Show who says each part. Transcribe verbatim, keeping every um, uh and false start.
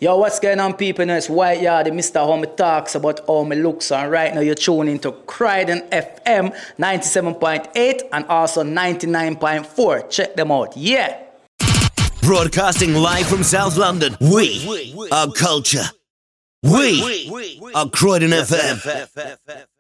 Speaker 1: Yo, what's going on, people? You know, it's White Yard, Mister Homie talks about how me looks. And right now you're tuning into Croydon F M ninety-seven point eight and also ninety-nine point four. Check them out. Yeah.
Speaker 2: Broadcasting live from South London. We are culture. We are Croydon F M.